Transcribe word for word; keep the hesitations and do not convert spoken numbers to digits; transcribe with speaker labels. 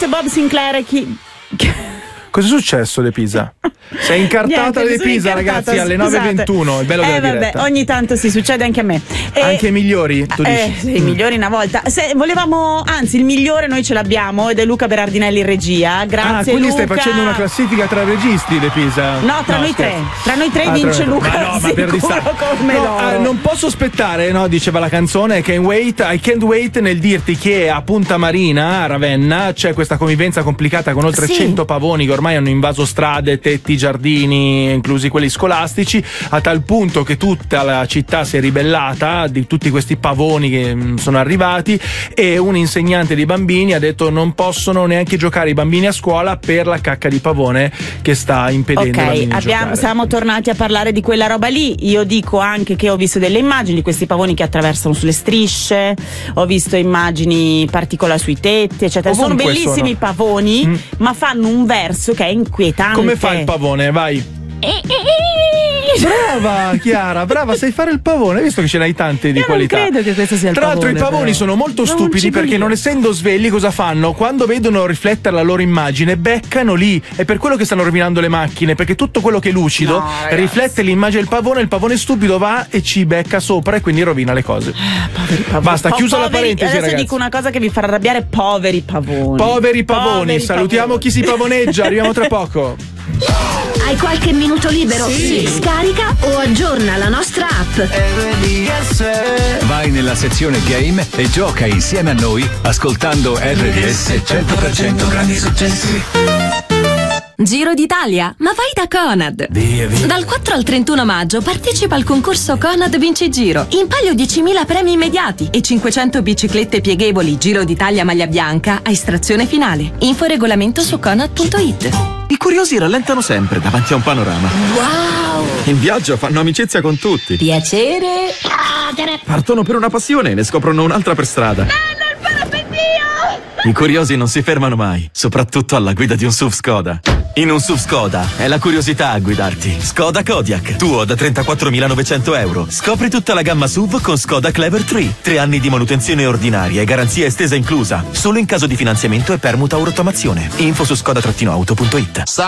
Speaker 1: Bob Sinclair e chi...
Speaker 2: Cosa è successo, De Pisa? Sei incartata
Speaker 1: Niente,
Speaker 2: De Pisa, ragazzi, alle nove e ventuno. Il bello
Speaker 1: eh,
Speaker 2: della
Speaker 1: vabbè,
Speaker 2: diretta.
Speaker 1: ogni tanto si succede anche a me. E,
Speaker 2: anche i migliori, tu
Speaker 1: eh,
Speaker 2: dici?
Speaker 1: Sì, i migliori una volta. Se volevamo, anzi, il migliore noi ce l'abbiamo ed è Luca Berardinelli in regia. Grazie.
Speaker 2: Ah, quindi
Speaker 1: Luca.
Speaker 2: stai facendo una classifica tra registi, De Pisa?
Speaker 1: No, tra
Speaker 2: no,
Speaker 1: noi
Speaker 2: scherzo.
Speaker 1: tre. Tra noi tre
Speaker 2: ah,
Speaker 1: vince
Speaker 2: tra...
Speaker 1: Luca.
Speaker 2: Ma no, ma per distare.
Speaker 1: Come
Speaker 2: no,
Speaker 1: loro.
Speaker 2: eh, non posso aspettare, no, diceva la canzone, Can't wait, I can't wait nel dirti che a Punta Marina, a Ravenna, c'è questa convivenza complicata con oltre
Speaker 1: sì.
Speaker 2: cento pavoni che ormai hanno invaso strade, tetti, giardini, inclusi quelli scolastici, a tal punto che tutta la città si è ribellata di tutti questi pavoni che mh, sono arrivati, e un insegnante di bambini ha detto non possono neanche giocare i bambini a scuola per la cacca di pavone che sta impedendo ai bambini
Speaker 1: Ok,
Speaker 2: di
Speaker 1: abbiamo,
Speaker 2: giocare.
Speaker 1: siamo tornati a parlare di quella roba lì. Io dico anche che ho visto delle immagini di questi pavoni che attraversano sulle strisce, ho visto immagini particolari sui tetti, eccetera.
Speaker 2: Ovunque
Speaker 1: sono bellissimi
Speaker 2: sono.
Speaker 1: pavoni,
Speaker 2: Mm.
Speaker 1: ma fanno un verso che è inquietante.
Speaker 2: Come fa il pavone? Vai. Brava Chiara, brava, sai fare il pavone, visto che ce n'hai tante di
Speaker 1: Io
Speaker 2: qualità.
Speaker 1: non credo che questo sia il
Speaker 2: Tra l'altro
Speaker 1: pavone,
Speaker 2: i pavoni
Speaker 1: però.
Speaker 2: sono molto
Speaker 1: Non
Speaker 2: stupidi
Speaker 1: ci
Speaker 2: perché
Speaker 1: voglio.
Speaker 2: non essendo svegli cosa fanno? Quando vedono riflettere la loro immagine beccano lì, è per quello che stanno rovinando le macchine, perché tutto quello che è lucido
Speaker 1: No, ragazzi.
Speaker 2: riflette l'immagine del pavone, il pavone stupido va e ci becca sopra e quindi rovina le cose.
Speaker 1: Poveri pavoni.
Speaker 2: Basta,
Speaker 1: Po-
Speaker 2: chiusa la
Speaker 1: poveri-
Speaker 2: parentesi,
Speaker 1: adesso
Speaker 2: ragazzi.
Speaker 1: dico una cosa che vi farà arrabbiare: poveri pavoni.
Speaker 2: Poveri pavoni,
Speaker 1: Poveri
Speaker 2: salutiamo
Speaker 1: pavoni.
Speaker 2: chi si pavoneggia, arriviamo tra poco.
Speaker 3: Hai qualche minuto libero? Sì. Scarica o aggiorna la nostra app.
Speaker 4: Vai nella sezione game e gioca insieme a noi ascoltando R D S cento per cento grandi successi.
Speaker 5: Giro d'Italia, ma vai da Conad.
Speaker 4: Via, via.
Speaker 5: Dal quattro al trentuno maggio partecipa al concorso Conad Vinci Giro. In palio diecimila premi immediati e cinquecento biciclette pieghevoli Giro d'Italia maglia bianca a estrazione finale. Info e regolamento su conad punto it.
Speaker 6: I curiosi rallentano sempre davanti a un panorama.
Speaker 5: Wow!
Speaker 6: In viaggio fanno amicizia con tutti.
Speaker 5: Piacere.
Speaker 6: Partono per una passione e ne scoprono un'altra per strada. I curiosi non si fermano mai, soprattutto alla guida di un S U V Skoda. In un S U V Skoda è la curiosità a guidarti. Skoda Kodiaq, tuo da trentaquattromilanovecento euro. Scopri tutta la gamma S U V con Skoda Clever tre. Tre anni di manutenzione ordinaria e garanzia estesa inclusa. Solo in caso di finanziamento e permuta o rottamazione. Info su skoda auto punto it.